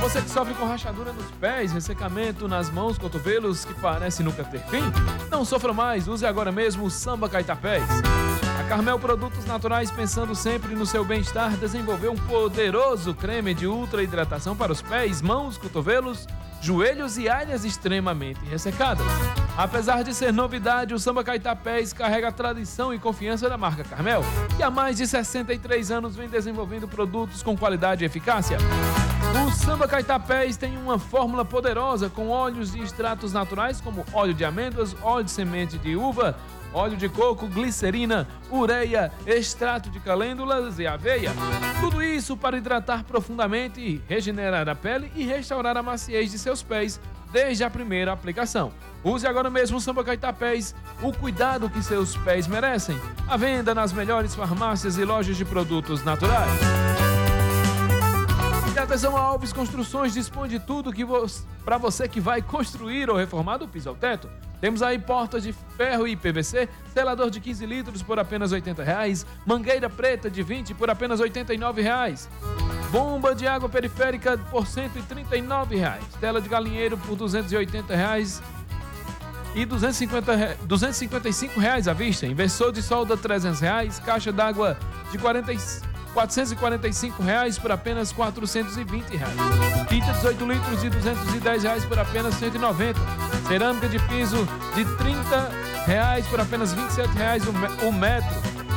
Você que sofre com rachadura nos pés, ressecamento nas mãos, cotovelos que parece nunca ter fim, não sofra mais, use agora mesmo o Samba Caetapés. A Carmel Produtos Naturais, pensando sempre no seu bem-estar, desenvolveu um poderoso creme de ultra hidratação para os pés, mãos, cotovelos, joelhos e áreas extremamente ressecadas. Apesar de ser novidade, o Samba Caetapés carrega a tradição e confiança da marca Carmel, que há mais de 63 anos vem desenvolvendo produtos com qualidade e eficácia. O Samba Caetapés tem uma fórmula poderosa com óleos de extratos naturais como óleo de amêndoas, óleo de semente de uva, óleo de coco, glicerina, ureia, extrato de calêndulas e aveia. Tudo isso para hidratar profundamente, regenerar a pele e restaurar a maciez de seus pés desde a primeira aplicação. Use agora mesmo o Samba Caetapés, o cuidado que seus pés merecem. À venda nas melhores farmácias e lojas de produtos naturais. E atenção, a Alves Construções dispõe de tudo para você que vai construir ou reformar do piso ao teto. Temos aí portas de ferro e PVC, selador de 15 litros por apenas R$ 80, mangueira preta de 20 por apenas R$ 89, bomba de água periférica por R$ 139, tela de galinheiro por R$ 280 e R$ 255 à vista, inversor de solda R$ 300, caixa d'água de R$ 445 por apenas R$ 420, tinta 18 litros de R$ 210 por apenas R$ 190, cerâmica de piso de R$ 30 por apenas R$ 27 o metro,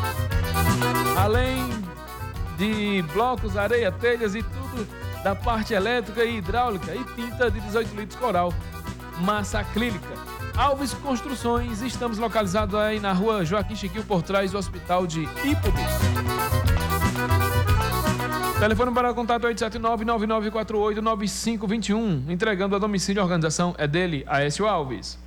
além de blocos, areia, telhas e tudo da parte elétrica e hidráulica, e tinta de 18 litros coral, massa acrílica. Alves Construções, estamos localizados aí na rua Joaquim Chiquinho, por trás do hospital de Ipubis. Telefone para contato 879-9948-9521. Entregando a domicílio, a organização é dele, Aécio Alves.